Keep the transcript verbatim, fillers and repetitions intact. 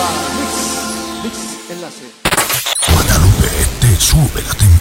Mix, Mix Enlace. Guadalupe te sube la temperatura.